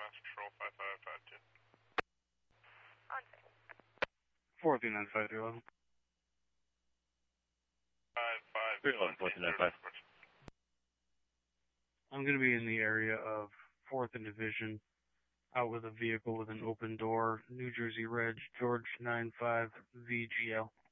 Control 5552. On 4395311. 5511, 43953. I'm going to be in the area of 4th and Division, out with a vehicle with an open door, New Jersey Reg, George 95 VGL.